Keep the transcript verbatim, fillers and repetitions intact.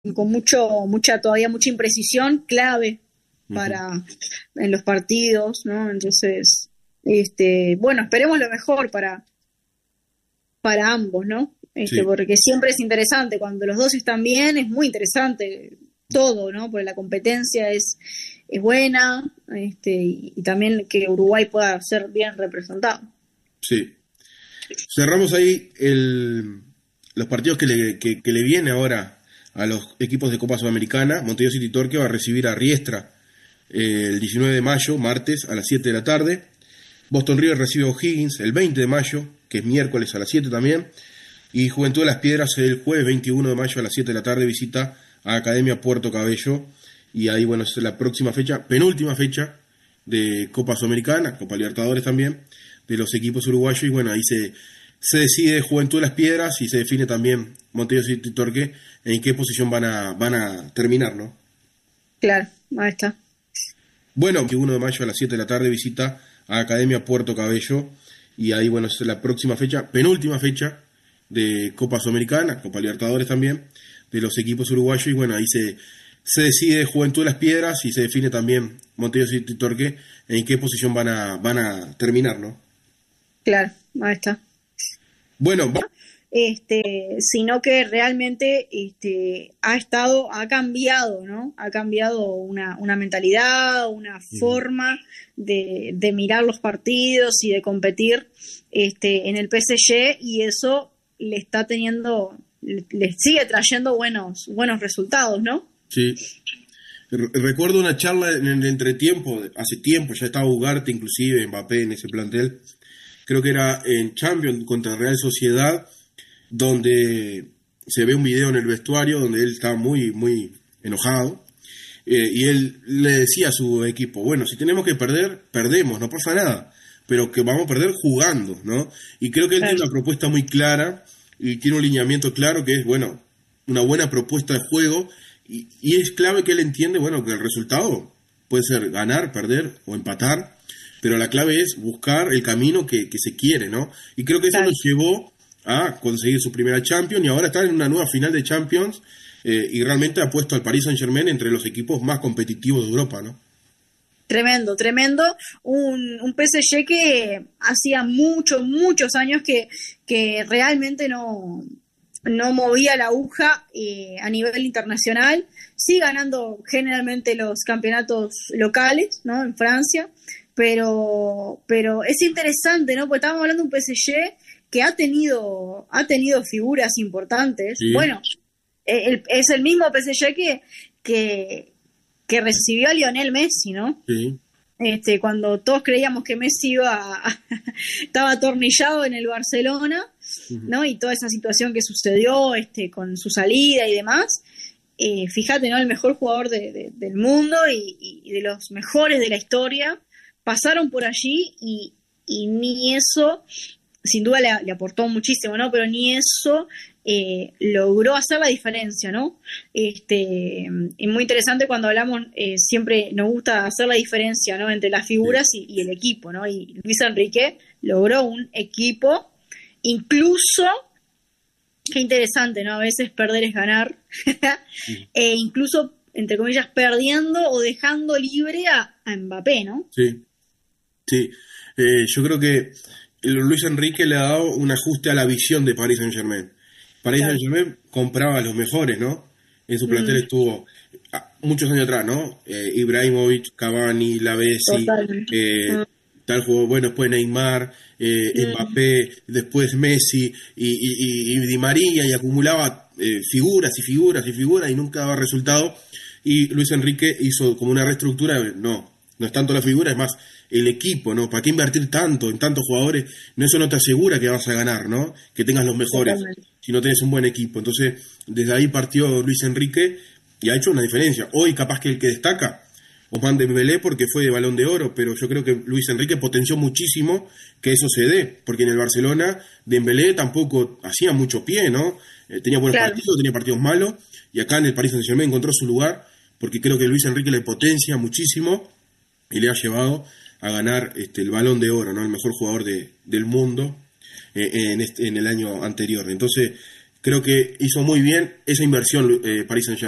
con mucho, mucha, todavía mucha imprecisión, clave para Uh-huh. en los partidos, ¿no? Entonces, este, bueno, esperemos lo mejor para, para ambos, ¿no? Este, Sí. porque siempre es interesante, cuando los dos están bien, es muy interesante todo, ¿no? Porque la competencia es, es buena, este, y, y también que Uruguay pueda ser bien representado. Sí. Cerramos ahí el, los partidos que le, que, que le viene ahora a los equipos de Copa Sudamericana. Montevideo City Torque va a recibir a Riestra eh, el diecinueve de mayo, martes, a las siete de la tarde. Boston River recibe a O'Higgins el veinte de mayo, que es miércoles a las siete también. Y Juventud de las Piedras el jueves veintiuno de mayo a las siete de la tarde visita a Academia Puerto Cabello. Y ahí, bueno, es la próxima fecha, penúltima fecha de Copa Sudamericana, Copa Libertadores también, de los equipos uruguayos. Y bueno, ahí se, se decide Juventud de las Piedras y se define también Montevideo City Torque en qué posición van a, van a terminar, ¿no? Claro, ahí está. Bueno, veintiuno de mayo a las siete de la tarde visita a Academia Puerto Cabello. Y ahí, bueno, es la próxima fecha, penúltima fecha de Copa Sudamericana, Copa Libertadores también, de los equipos uruguayos. Y bueno, ahí se, se decide Juventud de las Piedras y se define también Montevideo City Torque en qué posición van a, van a terminar, ¿no? Claro, ahí está. Bueno, va- Este, sino que realmente este, ha estado, ha cambiado, ¿no? Ha cambiado una, una mentalidad, una Ujú. forma de, de mirar los partidos y de competir este, en el P S G, y eso le está teniendo, le, le sigue trayendo buenos, buenos resultados, ¿no? sí. Re- Recuerdo una charla en el entretiempo, hace tiempo, ya estaba Ugarte inclusive, Mbappé en ese plantel, creo que era en Champions contra Real Sociedad, donde se ve un video en el vestuario donde él estaba muy, muy enojado, eh, y él le decía a su equipo, bueno, si tenemos que perder, perdemos, no pasa nada, pero que vamos a perder jugando, ¿no? Y creo que él Claro, tiene una propuesta muy clara y tiene un lineamiento claro que es, bueno, una buena propuesta de juego, y, y es clave que él entiende, bueno, que el resultado puede ser ganar, perder o empatar, pero la clave es buscar el camino que, que se quiere, ¿no? Y creo que eso claro. nos llevó a conseguir su primera Champions y ahora está en una nueva final de Champions, eh, y realmente ha puesto al Paris Saint-Germain entre los equipos más competitivos de Europa, ¿no? Tremendo, tremendo. Un, un P S G que hacía muchos, muchos años que, que realmente no, no movía la aguja eh, a nivel internacional. Sí ganando generalmente los campeonatos locales, ¿no? En Francia. Pero, pero es interesante, ¿no? Porque estábamos hablando de un P S G que ha tenido, ha tenido figuras importantes. Sí, Bueno, el- es el mismo P S G que, que, que recibió a Lionel Messi, ¿no? sí. Este, cuando todos creíamos que Messi iba a- estaba atornillado en el Barcelona, Ujú. ¿no? Y toda esa situación que sucedió este, con su salida y demás. Eh, fíjate, ¿no? El mejor jugador de, de, del mundo y, y, de los mejores de la historia pasaron por allí, y, y ni eso, sin duda le, le aportó muchísimo, ¿no? Pero ni eso eh, logró hacer la diferencia, ¿no? Este, es muy interesante cuando hablamos, eh, siempre nos gusta hacer la diferencia, ¿no? Entre las Sí, figuras y, y el equipo, ¿no? Y Luis Enrique logró un equipo, incluso, qué interesante, ¿no? A veces perder es ganar, sí, e incluso, entre comillas, perdiendo o dejando libre a, a Mbappé, ¿no? sí. Sí. Eh, yo creo que el Luis Enrique le ha dado un ajuste a la visión de Paris Saint-Germain. Paris Claro. Saint-Germain compraba a los mejores, ¿no? En su plantel Mm, estuvo ah, muchos años atrás, ¿no? Eh, Ibrahimovic, Cavani, Lavezzi, totalmente. eh, Mm, tal jugó, bueno, después Neymar, eh, mm, Mbappé, después Messi y, y, y, y Di María, y acumulaba eh, figuras y figuras y figuras y nunca daba resultado. Y Luis Enrique hizo como una reestructura, no, no es tanto la figura, es más el equipo, ¿no? ¿Para qué invertir tanto en tantos jugadores? No, eso no te asegura que vas a ganar, ¿no? Que tengas los mejores, totalmente. si no tenés un buen equipo. Entonces, desde ahí partió Luis Enrique y ha hecho una diferencia. Hoy capaz que el que destaca, Ousmane Dembélé, porque fue de Balón de Oro, pero yo creo que Luis Enrique potenció muchísimo que eso se dé, porque en el Barcelona Dembélé tampoco hacía mucho pie, ¿no? Eh, tenía buenos Claro, partidos, tenía partidos malos, y acá en el Paris Saint-Germain encontró su lugar, porque creo que Luis Enrique le potencia muchísimo y le ha llevado a ganar este, el Balón de Oro, ¿no? El mejor jugador de, del mundo eh, en, este, en el año anterior. Entonces, creo que hizo muy bien esa inversión eh, Paris Saint-Germain.